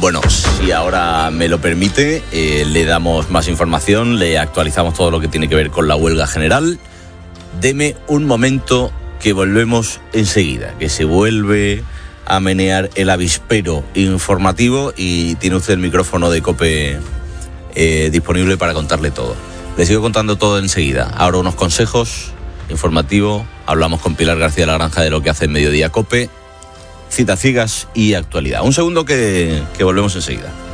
Bueno, si ahora me lo permite, le damos más información, le actualizamos todo lo que tiene que ver con la huelga general. Deme un momento que volvemos enseguida, que se vuelve a menear el avispero informativo y tiene usted el micrófono de COPE disponible para contarle todo. Le sigo contando todo enseguida. Ahora unos consejos informativos. Hablamos con Pilar García de la Granja de lo que hace en Mediodía COPE, citas ciegas y actualidad. Un segundo que volvemos enseguida.